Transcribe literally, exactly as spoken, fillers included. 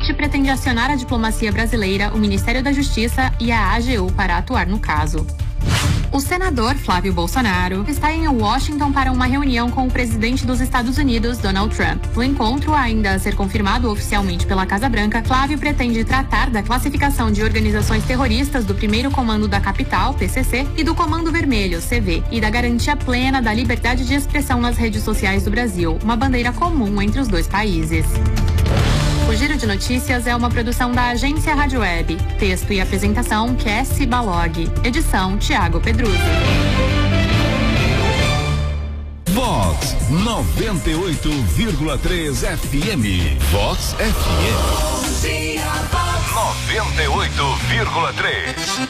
corte pretende acionar a diplomacia brasileira, o Ministério da Justiça e a A G U para atuar no caso. O senador Flávio Bolsonaro está em Washington para uma reunião com o presidente dos Estados Unidos, Donald Trump. No encontro, ainda a ser confirmado oficialmente pela Casa Branca, Flávio pretende tratar da classificação de organizações terroristas do Primeiro Comando da Capital, P C C, e do Comando Vermelho, C V, e da garantia plena da liberdade de expressão nas redes sociais do Brasil, uma bandeira comum entre os dois países. O Giro de Notícias é uma produção da Agência Rádio Web. Texto e apresentação, Cassie Balog. Edição, Tiago Pedruzzi. Vox noventa e oito vírgula três F M. Vox F M. noventa e oito vírgula três.